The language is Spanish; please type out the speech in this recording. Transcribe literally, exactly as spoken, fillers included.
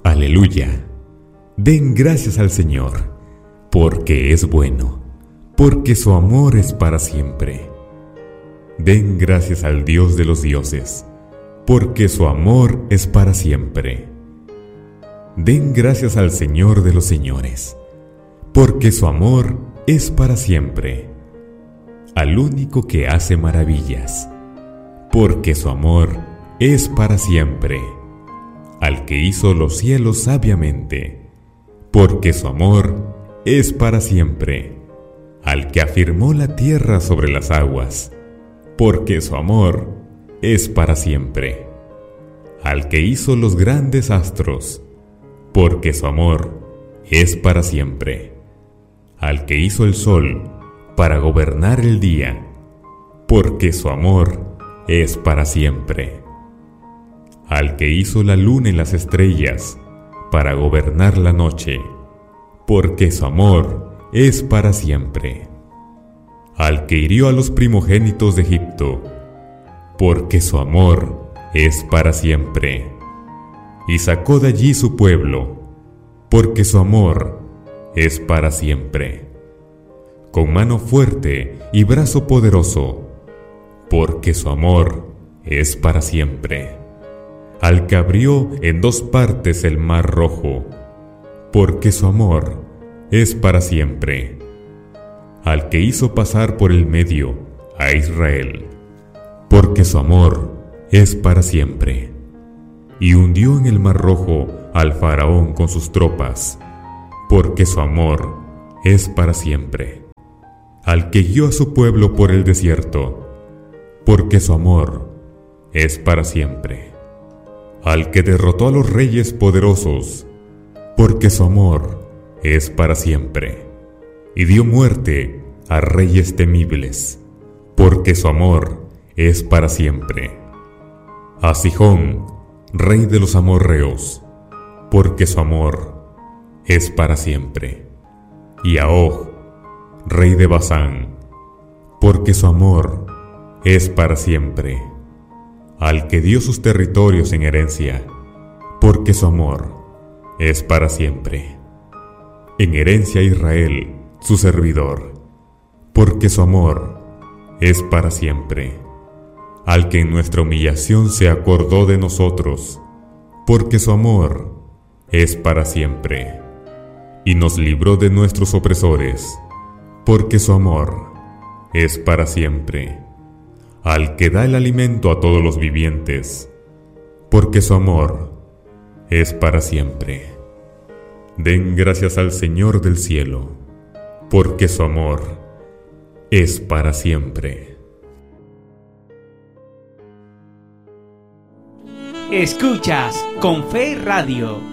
Aleluya. Den gracias al Señor, porque es bueno, porque su amor es para siempre. Den gracias al Dios de los dioses, porque su amor es para siempre. Den gracias al Señor de los señores, porque su amor es para siempre. Al único que hace maravillas, porque su amor es para siempre. Al que hizo los cielos sabiamente, porque su amor es para siempre. Al que afirmó la tierra sobre las aguas, porque su amor es para siempre. Al que hizo los grandes astros, porque su amor es para siempre. Al que hizo el sol para gobernar el día, porque su amor es para siempre. Al que hizo la luna y las estrellas para gobernar la noche, porque su amor es para siempre. Al que hirió a los primogénitos de Egipto, porque su amor es para siempre. Y sacó de allí su pueblo, porque su amor es para siempre. Con mano fuerte y brazo poderoso, porque su amor es para siempre. Al que abrió en dos partes el mar rojo, porque su amor es para siempre. Al que hizo pasar por el medio a Israel, porque su amor es para siempre. Y hundió en el mar rojo al faraón con sus tropas, porque su amor es para siempre. Al que guió a su pueblo por el desierto, porque su amor es para siempre. Al que derrotó a los reyes poderosos, porque su amor es para siempre. Y dio muerte a reyes temibles, porque su amor es para siempre. A Sihón, rey de los amorreos, porque su amor es para siempre. Y a Og, rey de Basán, porque su amor es para siempre. Al que dio sus territorios en herencia, porque su amor es para siempre. En herencia a Israel, su servidor, porque su amor es para siempre. Al que en nuestra humillación se acordó de nosotros, porque su amor es para siempre. Y nos libró de nuestros opresores, porque su amor es para siempre. Al que da el alimento a todos los vivientes, porque su amor es para siempre. Den gracias al Señor del cielo, porque su amor es para siempre. Escuchas Con Fe Radio.